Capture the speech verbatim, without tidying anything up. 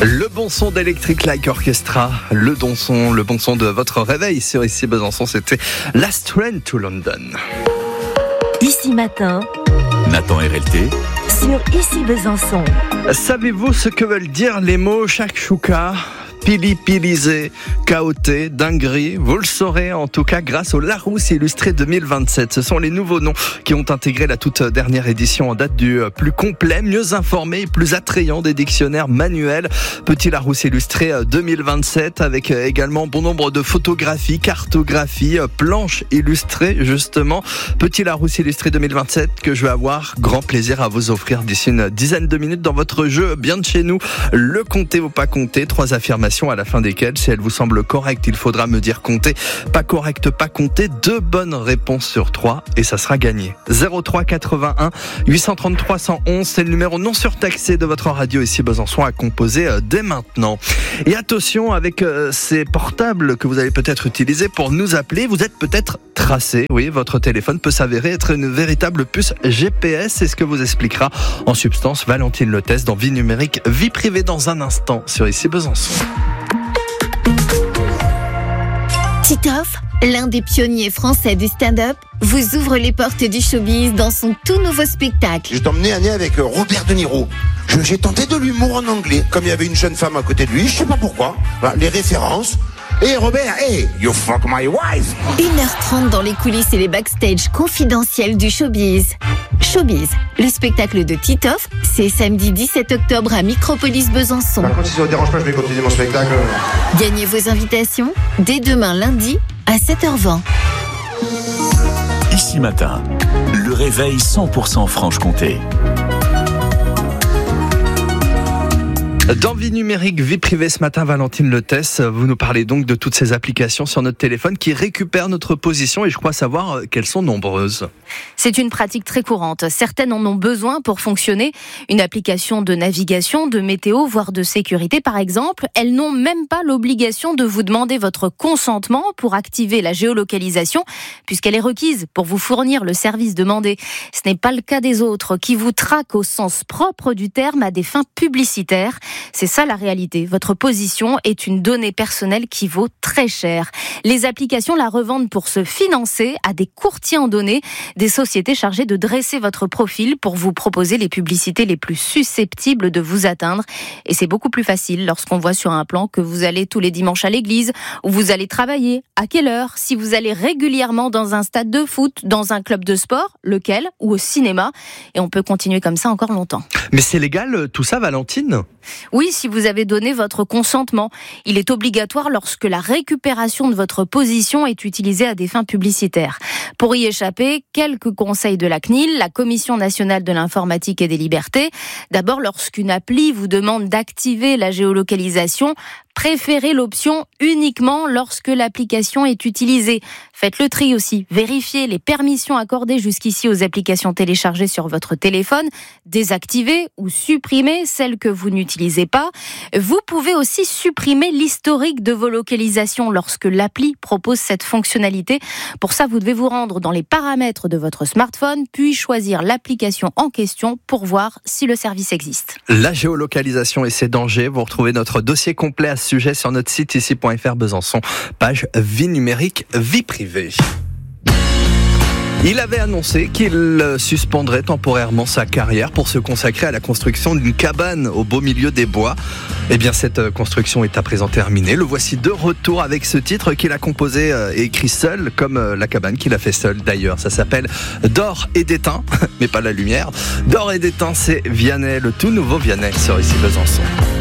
Le bon son d'Electric Light Orchestra, le bon son, le bon son de votre réveil sur Ici Besançon, c'était Last Train to London. Ici Matin, Nathan R L T sur Ici Besançon. Savez-vous ce que veulent dire les mots shakshuka, pili-pilisé, chaoté, dinguerie? Vous le saurez en tout cas grâce au Larousse Illustré deux mille vingt-sept. Ce sont les nouveaux noms qui ont intégré la toute dernière édition en date du plus complet, mieux informé et plus attrayant des dictionnaires manuels. Petit Larousse Illustré deux mille vingt-sept avec également bon nombre de photographies, cartographies, planches illustrées justement. Petit Larousse Illustré deux mille vingt-sept que je vais avoir grand plaisir à vous offrir d'ici une dizaine de minutes dans votre jeu bien de chez nous. Le compter ou pas compter, trois affirmations à la fin desquelles, si elle vous semble correcte, il faudra me dire compter. Pas correcte, pas compter. Deux bonnes réponses sur trois et ça sera gagné. zéro trois quatre-vingt-un huit cent trente-trois cent onze, c'est le numéro non surtaxé de votre radio Ici Besançon à composer dès maintenant. Et attention avec euh, ces portables que vous allez peut-être utiliser pour nous appeler, vous êtes peut-être tracé. Oui, votre téléphone peut s'avérer être une véritable puce G P S. C'est ce que vous expliquera en substance Valentine Lotès dans Vie numérique, vie privée dans un instant sur Ici Besançon. Titoff, l'un des pionniers français du stand-up, vous ouvre les portes du showbiz dans son tout nouveau spectacle. Je t'emmenais un avec Robert De Niro. Je, j'ai tenté de l'humour en anglais. Comme il y avait une jeune femme à côté de lui, je sais pas pourquoi. Voilà, les références. Hey Robert, hey, you fuck my wife. une heure trente dans les coulisses et les backstage confidentiels du showbiz. Showbiz, le spectacle de Titoff, c'est samedi dix-sept octobre à Micropolis Besançon. Par contre, si ça vous dérange pas, je vais continuer mon spectacle. Gagnez vos invitations dès demain lundi à sept heures vingt. Ici Matin, le réveil cent pour cent Franche-Comté. Dans Vie numérique, vie privée ce matin, Valentine Lotès, vous nous parlez donc de toutes ces applications sur notre téléphone qui récupèrent notre position et je crois savoir qu'elles sont nombreuses. C'est une pratique très courante. Certaines en ont besoin pour fonctionner. Une application de navigation, de météo, voire de sécurité par exemple. Elles n'ont même pas l'obligation de vous demander votre consentement pour activer la géolocalisation puisqu'elle est requise pour vous fournir le service demandé. Ce n'est pas le cas des autres qui vous traquent au sens propre du terme à des fins publicitaires. C'est ça la réalité. Votre position est une donnée personnelle qui vaut très cher. Les applications la revendent pour se financer à des courtiers en données, des sociétés chargées de dresser votre profil pour vous proposer les publicités les plus susceptibles de vous atteindre. Et c'est beaucoup plus facile lorsqu'on voit sur un plan que vous allez tous les dimanches à l'église, où vous allez travailler, à quelle heure, si vous allez régulièrement dans un stade de foot, dans un club de sport, lequel, ou au cinéma. Et on peut continuer comme ça encore longtemps. Mais c'est légal tout ça, Valentine ? Oui, si vous avez donné votre consentement. Il est obligatoire lorsque la récupération de votre position est utilisée à des fins publicitaires. Pour y échapper, quelques conseils de la C N I L, la Commission nationale de l'informatique et des libertés. D'abord, lorsqu'une appli vous demande d'activer la géolocalisation, préférez l'option uniquement lorsque l'application est utilisée. Faites le tri aussi. Vérifiez les permissions accordées jusqu'ici aux applications téléchargées sur votre téléphone. Désactivez ou supprimez celles que vous n'utilisez pas. Vous pouvez aussi supprimer l'historique de vos localisations lorsque l'appli propose cette fonctionnalité. Pour ça, vous devez vous rendre dans les paramètres de votre smartphone, puis choisir l'application en question pour voir si le service existe. La géolocalisation et ses dangers, vous retrouvez notre dossier complet à ce sujet sur notre site ici point f r Besançon, page Vie numérique, vie privée. Il avait annoncé qu'il suspendrait temporairement sa carrière pour se consacrer à la construction d'une cabane au beau milieu des bois. Eh bien, cette construction est à présent terminée. Le voici de retour avec ce titre qu'il a composé et écrit seul, comme la cabane qu'il a fait seul d'ailleurs. Ça s'appelle D'or et d'étain, mais pas la lumière. D'or et d'étain, c'est Vianney, le tout nouveau Vianney sur Ici Besançon.